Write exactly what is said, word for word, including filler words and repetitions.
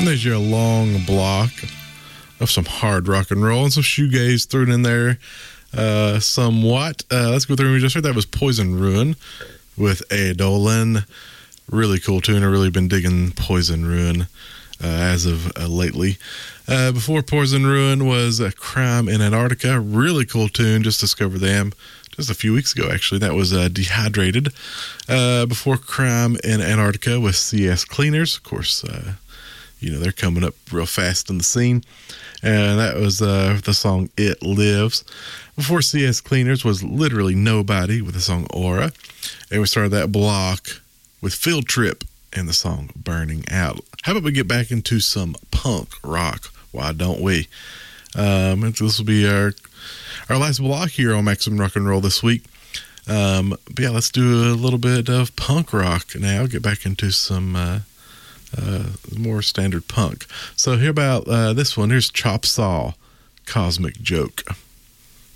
And there's your long block of some hard rock and roll and some shoegaze thrown in there uh, somewhat. Uh, let's go through and we just heard that was Poison Ruin with Eidolon. Really cool tune. I've really been digging Poison Ruin uh, as of uh, lately. Uh, before Poison Ruin was uh, Crime in Antarctica. Really cool tune. Just discovered them just a few weeks ago, actually. That was uh, Dehydrated. Uh, before Crime in Antarctica was C S Cleaners. Of course, uh, you know, they're coming up real fast in the scene. And that was uh, the song It Lives. Before C S Cleaners was Literally Nobody with the song Aura. And we started that block with Field Trip and the song Burning Out. How about we get back into some punk rock? Why don't we? Um, this will be our our last block here on Maximum Rock and Roll this week. Um, but yeah, let's do a little bit of punk rock now. Get back into some uh, uh, more standard punk. So here about uh, this one. Here's Chop Saw, Cosmic Joke.